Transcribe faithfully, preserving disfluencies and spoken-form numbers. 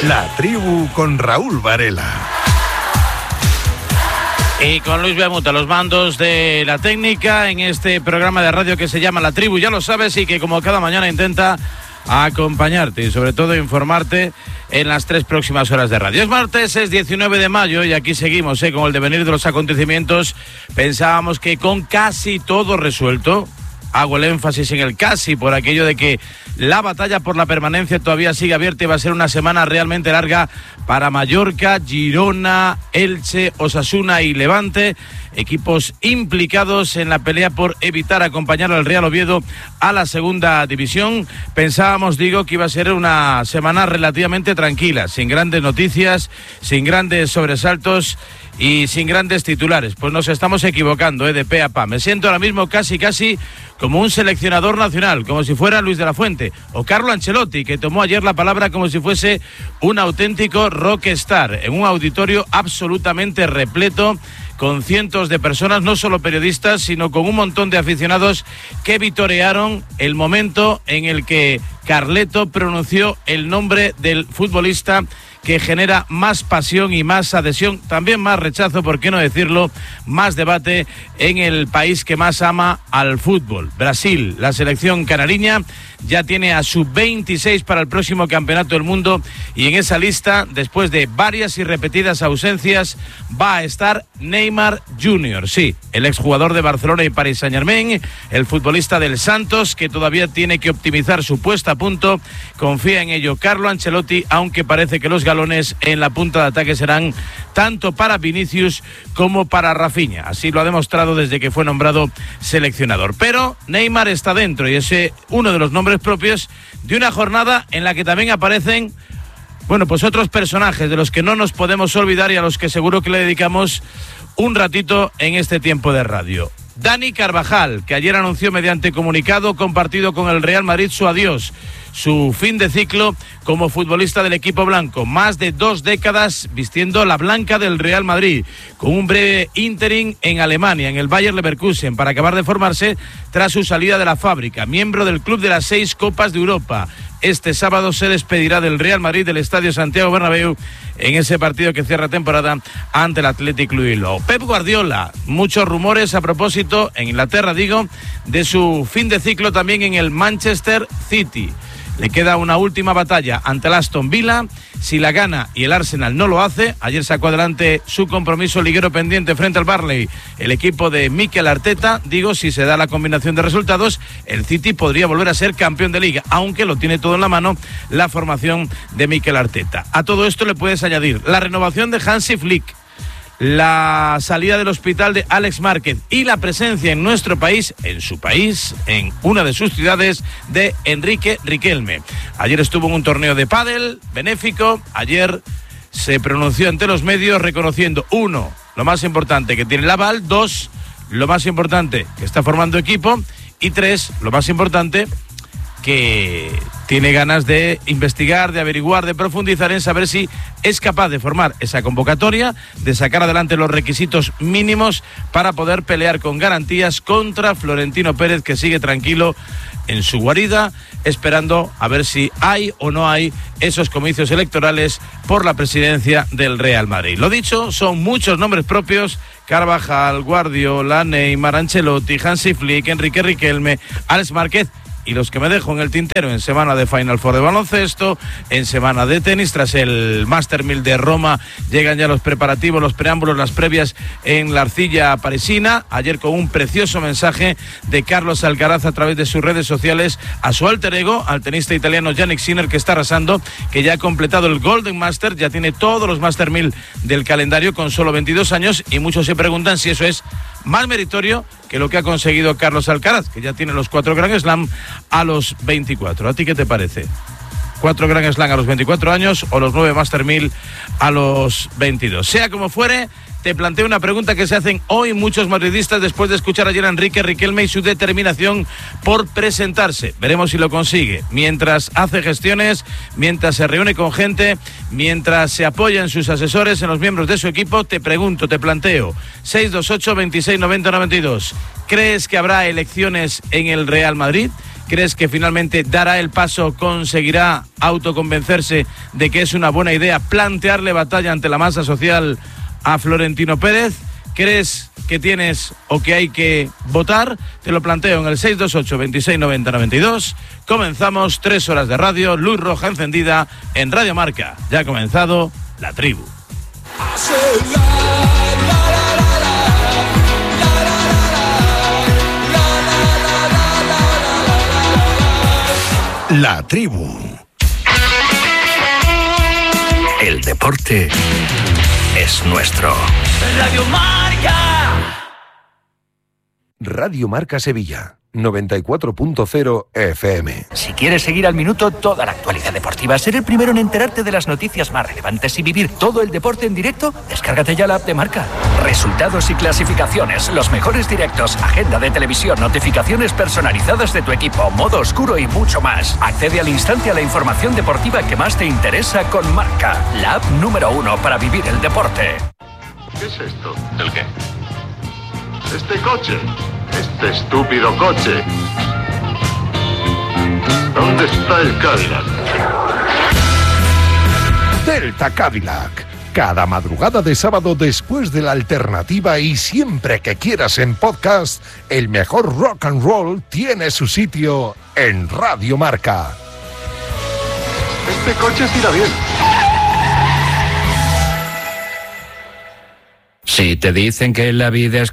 La Tribu con Raúl Varela. Y con Luis Beamuta, los mandos de la técnica en este programa de radio que se llama La Tribu, ya lo sabes, y que como cada mañana intenta acompañarte y sobre todo informarte en las tres próximas horas de radio. Es martes, es diecinueve de mayo y aquí seguimos ¿eh? con el devenir de los acontecimientos. Pensábamos que con casi todo resuelto, hago el énfasis en el casi por aquello de que la batalla por la permanencia todavía sigue abierta y va a ser una semana realmente larga para Mallorca, Girona, Elche, Osasuna y Levante, equipos implicados en la pelea por evitar acompañar al Real Oviedo a la segunda división. Pensábamos, digo, que iba a ser una semana relativamente tranquila, sin grandes noticias, sin grandes sobresaltos y sin grandes titulares. Pues nos estamos equivocando, ¿eh? de pe a pa. Me siento ahora mismo casi, casi como un seleccionador nacional, como si fuera Luis de la Fuente o Carlo Ancelotti, que tomó ayer la palabra como si fuese un auténtico rockstar, en un auditorio absolutamente repleto, con cientos de personas, no solo periodistas, sino con un montón de aficionados que vitorearon el momento en el que Carleto pronunció el nombre del futbolista que genera más pasión y más adhesión, también más rechazo, por qué no decirlo, más debate en el país que más ama al fútbol. Brasil, la selección canariña, ya tiene a sub veintiséis para el próximo Campeonato del Mundo y en esa lista, después de varias y repetidas ausencias, va a estar Neymar junior Sí, el exjugador de Barcelona y Paris Saint-Germain, el futbolista del Santos, que todavía tiene que optimizar su puesta a punto. Confía en ello Carlo Ancelotti, aunque parece que los galones en la punta de ataque serán tanto para Vinicius como para Rafinha. Así lo ha demostrado desde que fue nombrado seleccionador. Pero Neymar está dentro y es uno de los nombres propios de una jornada en la que también aparecen, bueno, pues otros personajes de los que no nos podemos olvidar y a los que seguro que le dedicamos un ratito en este tiempo de radio. Dani Carvajal, que ayer anunció mediante comunicado compartido con el Real Madrid su adiós, su fin de ciclo como futbolista del equipo blanco. Más de dos décadas vistiendo la blanca del Real Madrid, con un breve ínterin en Alemania, en el Bayer Leverkusen, para acabar de formarse tras su salida de la fábrica. Miembro del club de las seis Copas de Europa. Este sábado se despedirá del Real Madrid del Estadio Santiago Bernabéu en ese partido que cierra temporada ante el Athletic Club de Bilbao. Pep Guardiola, muchos rumores a propósito, en Inglaterra digo, de su fin de ciclo también en el Manchester City. Le queda una última batalla ante el Aston Villa. Si la gana y el Arsenal no lo hace, ayer sacó adelante su compromiso liguero pendiente frente al Burnley, el equipo de Mikel Arteta. Digo, si se da la combinación de resultados, el City podría volver a ser campeón de liga, aunque lo tiene todo en la mano la formación de Mikel Arteta. A todo esto le puedes añadir la renovación de Hansi Flick, la salida del hospital de Alex Márquez y la presencia en nuestro país, en su país, en una de sus ciudades, de Enrique Riquelme. Ayer estuvo en un torneo de pádel benéfico. Ayer se pronunció ante los medios reconociendo, uno, lo más importante, que tiene el aval; dos, lo más importante, que está formando equipo; y tres, lo más importante, que tiene ganas de investigar, de averiguar, de profundizar en saber si es capaz de formar esa convocatoria, de sacar adelante los requisitos mínimos para poder pelear con garantías contra Florentino Pérez, que sigue tranquilo en su guarida, esperando a ver si hay o no hay esos comicios electorales por la presidencia del Real Madrid. Lo dicho, son muchos nombres propios: Carvajal, Guardiola, Neymar, Ancelotti, Hansi Flick, Enrique Riquelme, Alex Márquez, y los que me dejo en el tintero en semana de Final Four de baloncesto, en semana de tenis, tras el Master mil de Roma, llegan ya los preparativos, los preámbulos, las previas en la arcilla parisina. Ayer con un precioso mensaje de Carlos Alcaraz a través de sus redes sociales a su alter ego, al tenista italiano Jannik Sinner, que está arrasando, que ya ha completado el Golden Master, ya tiene todos los Master mil del calendario con solo veintidós años, y muchos se preguntan si eso es más meritorio que lo que ha conseguido Carlos Alcaraz, que ya tiene los cuatro Grand Slam a los veinticuatro. ¿A ti qué te parece? ¿Cuatro Grand Slam a los veinticuatro años o los nueve Master mil a los veintidós? Sea como fuere, te planteo una pregunta que se hacen hoy muchos madridistas después de escuchar ayer a Enrique Riquelme y su determinación por presentarse. Veremos si lo consigue. Mientras hace gestiones, mientras se reúne con gente, mientras se apoya en sus asesores, en los miembros de su equipo, te pregunto, te planteo, seis dos ocho, veintiséis, noventa, noventa y dos. ¿Crees que habrá elecciones en el Real Madrid? ¿Crees que finalmente dará el paso, conseguirá autoconvencerse de que es una buena idea plantearle batalla ante la masa social a Florentino Pérez? ¿Crees que tienes o que hay que votar? Te lo planteo en el seis dos ocho, veintiséis noventa, noventa y dos. Comenzamos tres horas de radio, luz roja encendida en Radio Marca. Ya ha comenzado La Tribu. La Tribu. El deporte es nuestro. Radio Marca. Radio Marca Sevilla, noventa y cuatro punto cero F M. Si quieres seguir al minuto toda la actualidad deportiva, ser el primero en enterarte de las noticias más relevantes y vivir todo el deporte en directo, descárgate ya la app de Marca. Resultados y clasificaciones, los mejores directos, agenda de televisión, notificaciones personalizadas de tu equipo, modo oscuro y mucho más. Accede al instante a la información deportiva que más te interesa con Marca, la app número uno para vivir el deporte. ¿Qué es esto? ¿El qué? Este coche. Este estúpido coche. ¿Dónde está el Cadillac? Delta Cadillac. Cada madrugada de sábado después de la alternativa y siempre que quieras en podcast, el mejor rock and roll tiene su sitio en Radio Marca. Este coche sí irá bien. Si te dicen que la vida es